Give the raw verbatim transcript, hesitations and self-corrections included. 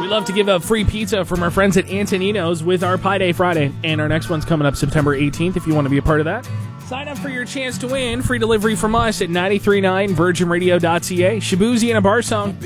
We love to give a free pizza from our friends at Antonino's with our Pi Day Friday. And our next one's coming up September eighteenth if you want to be a part of that. Sign up for your chance to win. Free delivery from us at nine three nine virgin radio dot c a. Shabuzi and a Bar Song.